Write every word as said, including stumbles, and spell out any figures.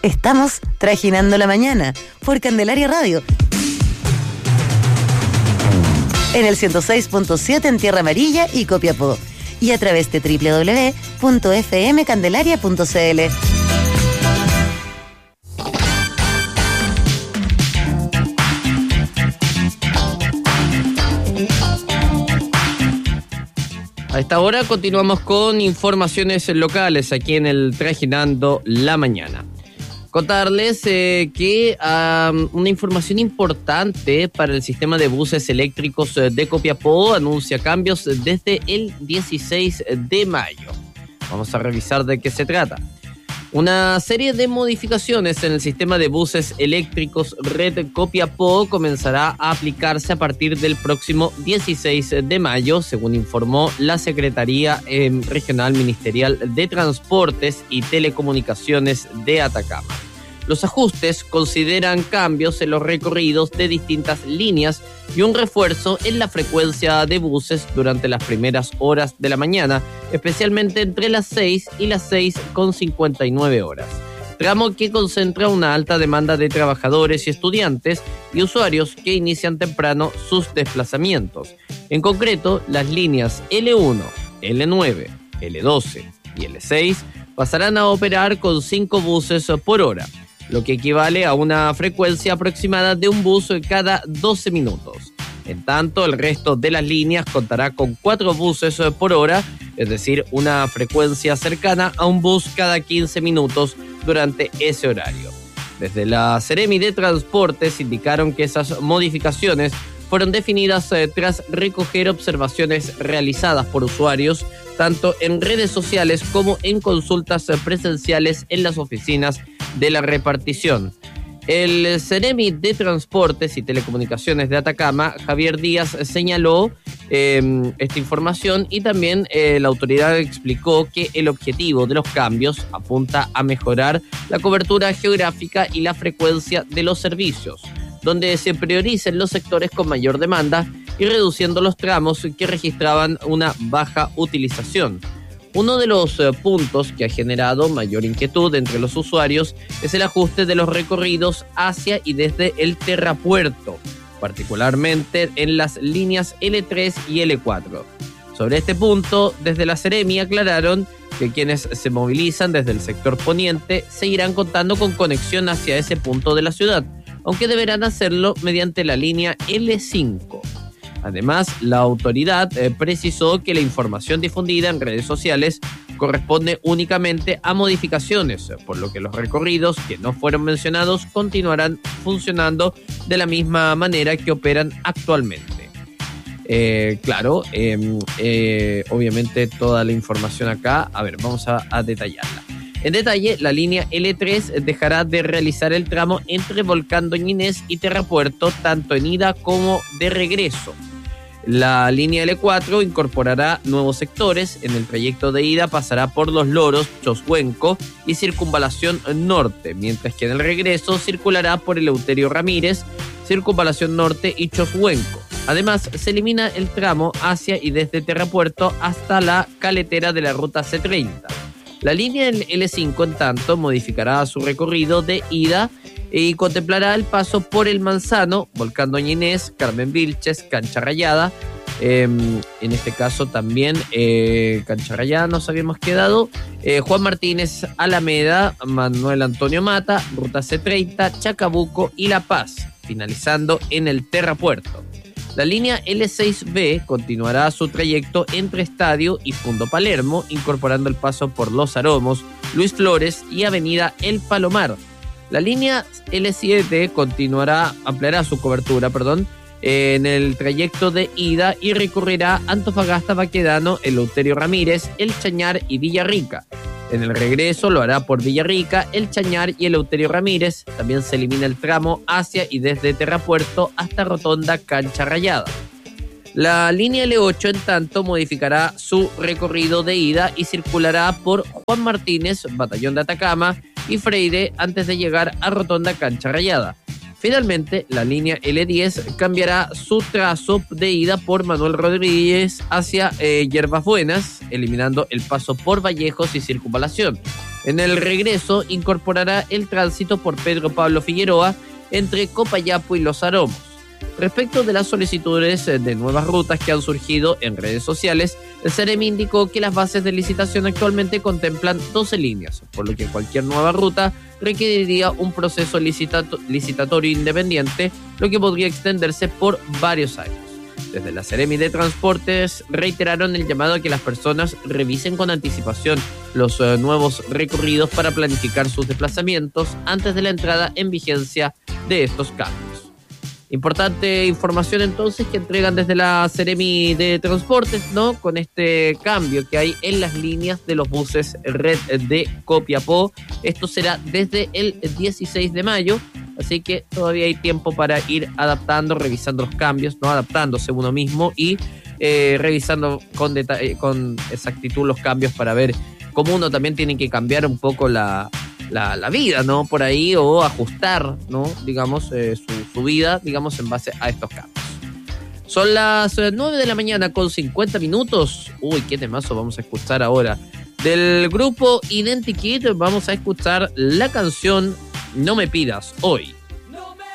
Estamos trajinando la mañana por Candelaria Radio. En el ciento seis punto siete en Tierra Amarilla y Copiapó. Y a través de doble u doble u doble u punto f m candelaria punto c l. A esta hora continuamos con informaciones locales aquí en el Trajinando la Mañana. Contarles eh, que um, una información importante para el sistema de buses eléctricos de Copiapó anuncia cambios desde el dieciséis de mayo. Vamos a revisar de qué se trata. Una serie de modificaciones en el sistema de buses eléctricos Red Copiapó comenzará a aplicarse a partir del próximo dieciséis de mayo, según informó la Secretaría eh, Regional Ministerial de Transportes y Telecomunicaciones de Atacama. Los ajustes consideran cambios en los recorridos de distintas líneas y un refuerzo en la frecuencia de buses durante las primeras horas de la mañana, especialmente entre las seis y las seis con cincuenta y nueve horas. Tramo que concentra una alta demanda de trabajadores y estudiantes y usuarios que inician temprano sus desplazamientos. En concreto, las líneas ele uno, ele nueve, ele doce y ele seis pasarán a operar con cinco buses por hora, lo que equivale a una frecuencia aproximada de un bus cada doce minutos. En tanto, el resto de las líneas contará con cuatro buses por hora, es decir, una frecuencia cercana a un bus cada quince minutos durante ese horario. Desde la Seremi de Transportes indicaron que esas modificaciones fueron definidas eh, tras recoger observaciones realizadas por usuarios, tanto en redes sociales como en consultas presenciales en las oficinas de la repartición. El Seremi de Transportes y Telecomunicaciones de Atacama, Javier Díaz, señaló eh, esta información y también eh, la autoridad explicó que el objetivo de los cambios apunta a mejorar la cobertura geográfica y la frecuencia de los servicios, donde se prioricen los sectores con mayor demanda y reduciendo los tramos que registraban una baja utilización. Uno de los eh, puntos que ha generado mayor inquietud entre los usuarios es el ajuste de los recorridos hacia y desde el terrapuerto, particularmente en las líneas ele tres y ele cuatro. Sobre este punto, desde la Seremi aclararon que quienes se movilizan desde el sector poniente seguirán contando con conexión hacia ese punto de la ciudad, aunque deberán hacerlo mediante la línea ele cinco. Además, la autoridad eh, precisó que la información difundida en redes sociales corresponde únicamente a modificaciones, por lo que los recorridos que no fueron mencionados continuarán funcionando de la misma manera que operan actualmente. Eh, claro, eh, eh, obviamente toda la información acá, a ver, vamos a, a detallarla. En detalle, la línea ele tres dejará de realizar el tramo entre Volcán Doña Inés y Terrapuerto, tanto en ida como de regreso. La línea ele cuatro incorporará nuevos sectores. En el trayecto de ida pasará por Los Loros, Choshuenco y Circunvalación Norte, mientras que en el regreso circulará por Eleuterio Ramírez, Circunvalación Norte y Choshuenco. Además, se elimina el tramo hacia y desde Terrapuerto hasta la caletera de la ruta ce treinta. La línea ele cinco, en tanto, modificará su recorrido de ida y contemplará el paso por El Manzano, Volcán Doña Inés, Carmen Vilches, Cancha Rayada. Eh, en este caso también eh, Cancha Rayada nos habíamos quedado. Eh, Juan Martínez, Alameda, Manuel Antonio Mata, Ruta ce treinta, Chacabuco y La Paz, finalizando en el Terrapuerto. La línea ele seis be continuará su trayecto entre Estadio y Fundo Palermo, incorporando el paso por Los Aromos, Luis Flores y Avenida El Palomar. La línea ele siete continuará, ampliará su cobertura, perdón, en el trayecto de ida y recorrerá Antofagasta, Baquedano, Eleuterio Ramírez, El Chañar y Villarrica. En el regreso lo hará por Villarrica, El Chañar y Eleuterio Ramírez. También se elimina el tramo hacia y desde Terrapuerto hasta Rotonda Cancha Rayada. La línea ele ocho, en tanto, modificará su recorrido de ida y circulará por Juan Martínez, Batallón de Atacama y Freire antes de llegar a Rotonda Cancha Rayada. Finalmente, la línea L diez cambiará su trazo de ida por Manuel Rodríguez hacia eh, Yerbas Buenas, eliminando el paso por Vallejos y Circunvalación. En el regreso, incorporará el tránsito por Pedro Pablo Figueroa entre Copayapo y Los Aromos. Respecto de las solicitudes de nuevas rutas que han surgido en redes sociales, el Ceremi indicó que las bases de licitación actualmente contemplan doce líneas, por lo que cualquier nueva ruta requeriría un proceso licitato- licitatorio independiente, lo que podría extenderse por varios años. Desde la Ceremi de Transportes reiteraron el llamado a que las personas revisen con anticipación los uh, nuevos recorridos para planificar sus desplazamientos antes de la entrada en vigencia de estos cambios. Importante información entonces que entregan desde la Ceremi de Transportes, ¿no? Con este cambio que hay en las líneas de los buses Red de Copiapó. Esto será desde el dieciséis de mayo, así que todavía hay tiempo para ir adaptando, revisando los cambios, ¿no? Adaptándose uno mismo y eh, revisando con, deta- con exactitud los cambios para ver cómo uno también tiene que cambiar un poco la... La, la vida, ¿no? Por ahí, o ajustar, ¿no? Digamos, eh, su, su vida, digamos, en base a estos cambios. Son las nueve de la mañana con cincuenta minutos. Uy, qué temazo vamos a escuchar ahora. Del grupo Identikit vamos a escuchar la canción No me pidas hoy.